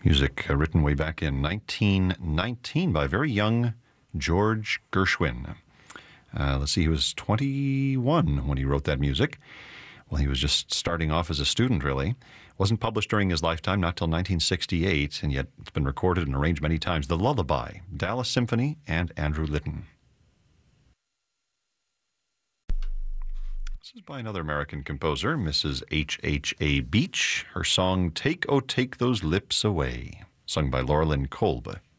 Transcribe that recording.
Music written way back in 1919 by a very young George Gershwin. Let's see, he was 21 when he wrote that music. Well, he was just starting off as a student, really. Wasn't published during his lifetime, not till 1968, and yet it's been recorded and arranged many times. The Lullaby, Dallas Symphony, and Andrew Litton. This is by another American composer, Mrs. H.H.A. Beach. Her song, Take, Oh, Take Those Lips Away, sung by Laura Lynn Kolb.